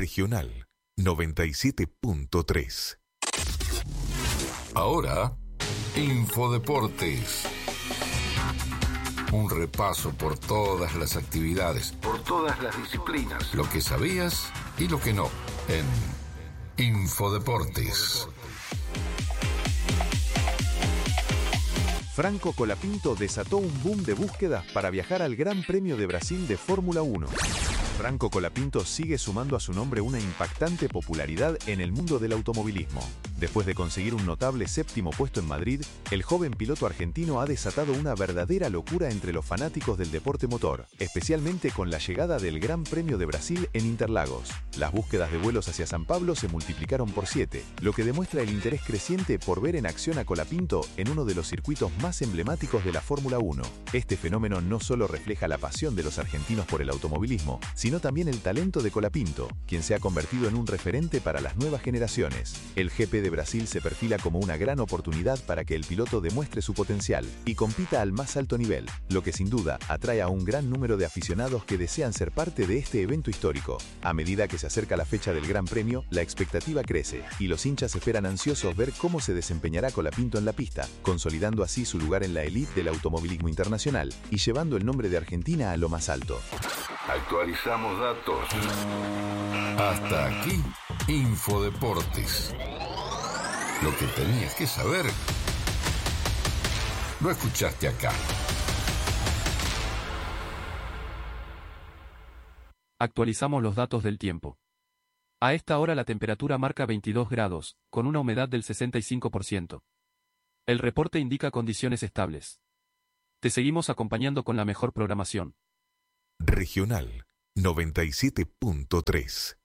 Regional 97.3. Ahora, Infodeportes. Un repaso por todas las actividades, por todas las disciplinas, lo que sabías y lo que no, en Infodeportes. Franco Colapinto desató un boom de búsquedas para viajar al Gran Premio de Brasil de Fórmula 1. Franco Colapinto sigue sumando a su nombre una impactante popularidad en el mundo del automovilismo. Después de conseguir un notable séptimo puesto en Madrid, el joven piloto argentino ha desatado una verdadera locura entre los fanáticos del deporte motor, especialmente con la llegada del Gran Premio de Brasil en Interlagos. Las búsquedas de vuelos hacia San Pablo se multiplicaron por 7, lo que demuestra el interés creciente por ver en acción a Colapinto en uno de los circuitos más emblemáticos de la Fórmula 1. Este fenómeno no solo refleja la pasión de los argentinos por el automovilismo, sino también el talento de Colapinto, quien se ha convertido en un referente para las nuevas generaciones. El GP de Brasil se perfila como una gran oportunidad para que el piloto demuestre su potencial y compita al más alto nivel, lo que sin duda atrae a un gran número de aficionados que desean ser parte de este evento histórico. A medida que se acerca la fecha del Gran Premio, la expectativa crece y los hinchas esperan ansiosos ver cómo se desempeñará Colapinto en la pista, consolidando así su lugar en la élite del automovilismo internacional y llevando el nombre de Argentina a lo más alto. Actualizamos datos. Hasta aquí, Infodeportes. Lo que tenías que saber, lo escuchaste acá. Actualizamos los datos del tiempo. A esta hora la temperatura marca 22 grados, con una humedad del 65%. El reporte indica condiciones estables. Te seguimos acompañando con la mejor programación. Regional 97.3.